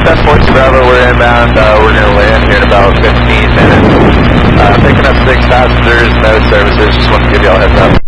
10-4 Bravo, we're inbound. We're going to land here in about 15 minutes. Picking up 6 passengers, no services. Just want to give you all a heads up.